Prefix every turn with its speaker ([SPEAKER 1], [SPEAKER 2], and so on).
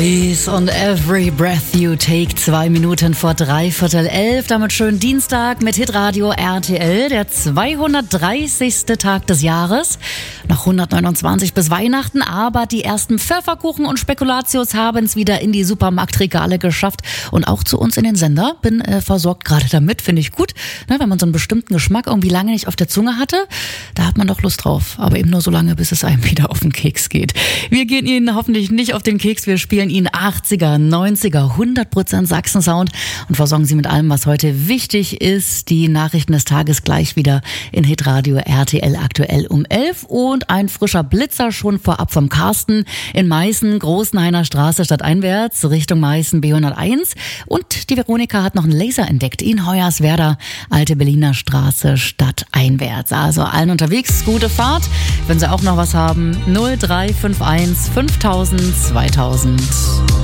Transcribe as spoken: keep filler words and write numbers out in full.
[SPEAKER 1] Und Every Breath You Take, zwei Minuten vor dreiviertel elf. Damit schön Dienstag mit Hitradio R T L, der zweihundertdreißigste Tag des Jahres. Noch hundertneunundzwanzig bis Weihnachten, aber die ersten Pfefferkuchen und Spekulatius haben es wieder in die Supermarktregale geschafft und auch zu uns in den Sender. Bin äh, versorgt gerade damit, finde ich gut. Ne, wenn man so einen bestimmten Geschmack irgendwie lange nicht auf der Zunge hatte, da hat man doch Lust drauf. Aber eben nur so lange, bis es einem wieder auf den Keks geht. Wir gehen Ihnen hoffentlich nicht auf den Keks, wir spielen Ihnen achtziger, neunziger, hundert Prozent Sachsen-Sound und versorgen Sie mit allem, was heute wichtig ist. Die Nachrichten des Tages gleich wieder in Hitradio R T L aktuell um elf und ein frischer Blitzer schon vorab vom Carsten in Meißen, Großenhainer Straße stadteinwärts, Richtung Meißen B hunderteins und die Veronika hat noch einen Laser entdeckt in Hoyerswerda, Alte Berliner Straße stadteinwärts. Also allen unterwegs, gute Fahrt. Wenn Sie auch noch was haben, null drei fünf eins fünftausend zweitausend.